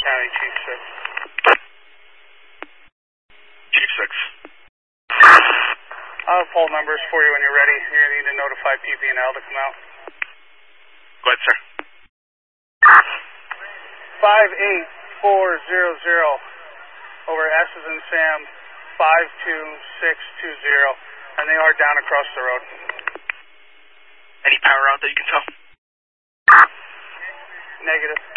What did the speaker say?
County, Chief 6. Chief 6. I'll have poll numbers for you when you're ready. You're going to need to notify PB&L to come out. Go ahead, sir. 58400 over S as in Sam 52620, and they are down across the road. Any power out that you can tell? Negative.